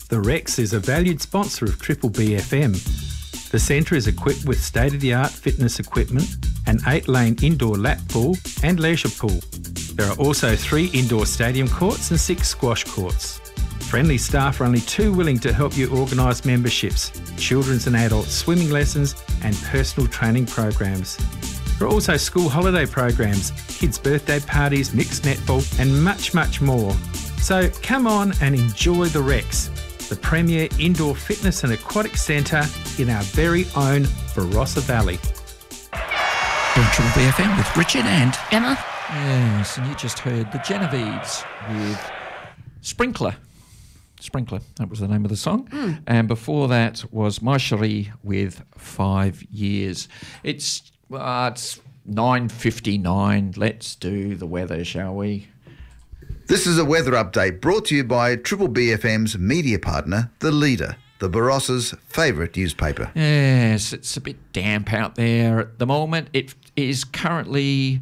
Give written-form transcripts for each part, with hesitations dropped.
The Rex is a valued sponsor of Triple B FM. The centre is equipped with state-of-the-art fitness equipment, an 8-lane indoor lap pool and leisure pool. There are also 3 indoor stadium courts and 6 squash courts. Friendly staff are only too willing to help you organise memberships, children's and adult swimming lessons and personal training programs. There are also school holiday programs, kids' birthday parties, mixed netball and much, much more. So come on and enjoy the Rex, the premier indoor fitness and aquatic centre in our very own Barossa Valley. On Triple BFM with Richard and Emma. Yes, and you just heard the Genevieves with Sprinkler. Sprinkler, that was the name of the song. And before that was My Cherie with 5 Years. It's 9:59. Let's do the weather, shall we? This is a weather update brought to you by Triple BFM's media partner, The Leader, the Barossa's favourite newspaper. Yes, it's a bit damp out there at the moment. It is currently,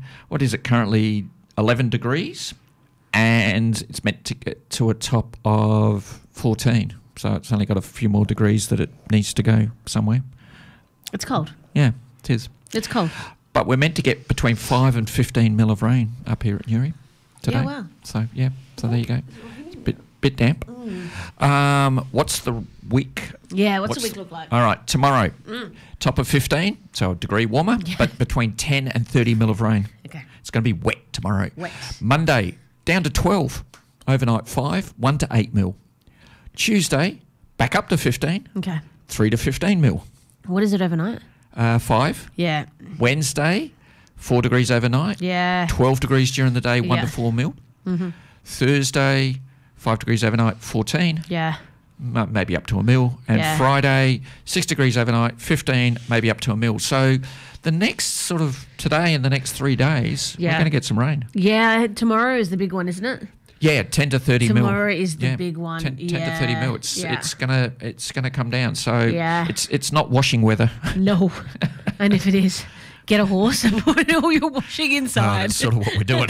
11 degrees, and it's meant to get to a top of 14. So it's only got a few more degrees that it needs to go somewhere. It's cold. Yeah, it is. It's cold. But we're meant to get between 5 and 15 mil of rain up here at Newry today. Yeah, wow. So there you go. It's a bit damp. What's the week? Yeah, what's the week look like? All right, tomorrow, top of 15, so a degree warmer, but between 10 and 30 mil of rain. Okay. It's going to be wet tomorrow. Wet. Monday, down to 12, overnight 5, 1 to 8 mil. Tuesday, back up to 15, Okay. 3 to 15 mil. What is it overnight? 5. Yeah. Wednesday, 4 degrees overnight. Yeah. 12 degrees during the day, 1 to Yeah. 4 mil. Thursday, 5 degrees overnight, 14. Yeah. Maybe up to a mil. And Yeah. Friday, 6 degrees overnight, 15, maybe up to a mil. So the next sort of today and the next 3 days, we're Yeah. going to get some rain. Yeah, tomorrow is the big one, isn't it? Yeah, 10 to 30 mil. Tomorrow is the big one. 10 to 30 mil. It's Yeah. gonna come down. So Yeah. it's not washing weather. No. And if it is, get a horse and put all your washing inside. That's sort of what we're doing.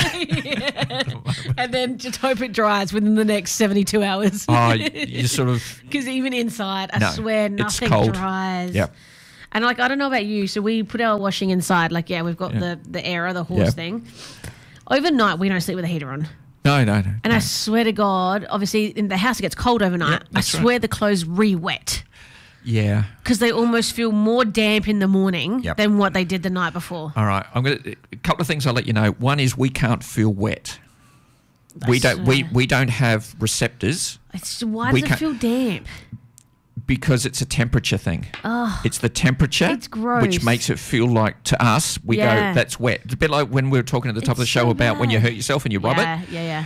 And then just hope it dries within the next 72 hours. You sort of... Because even inside, I No, swear, it's nothing cold. dries. Yep. And I don't know about you, so we put our washing inside. We've got the Aera, the horse thing. Overnight, we don't sleep with the heater on. No. And I swear to God, obviously, in the house it gets cold overnight. Yeah, I that's right. swear the clothes re-wet. Yeah. Because they almost feel more damp in the morning Yep. than what they did the night before. All right. A couple of things I'll let you know. One is we can't feel wet. We don't have receptors Why does it feel damp? because it's a temperature thing. Oh, It's the temperature It's gross. which makes it feel like, to us, we Yeah. go, that's wet. It's a bit like when we were talking at the top of the It's show so about when you bad. hurt yourself and you rub it. Yeah.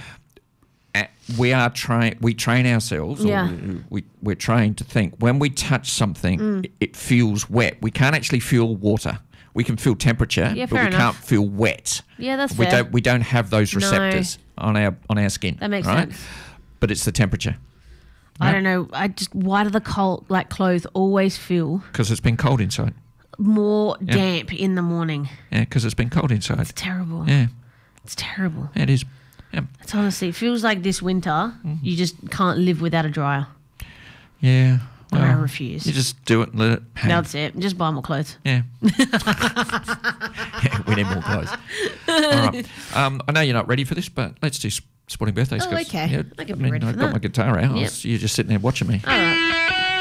We train ourselves, Yeah. or we're trained to think when we touch something, Mm. it feels wet. We can't actually feel water. We can feel temperature, Yeah, but fair we enough. can't feel wet. Yeah, that's we fair. don't have those No. receptors on our skin. That makes right? sense. But it's the temperature I don't know. Why do the clothes always feel because it's been cold inside. more damp in the morning? Yeah, because it's been cold inside. It's terrible. Yeah, It's terrible. it is. Yeah, It's honestly, it feels like this winter, you just can't live without a dryer. yeah. And I Well, refuse. you just do it and let it hang. That's it. Just buy more clothes. Yeah. Yeah, we need more clothes. All right. I know you're not ready for this, but let's do sporting birthdays. Oh, 'cause, okay. Yeah, I can be ready I've for got that. my guitar out. Yep. You're just sitting there watching me. All right.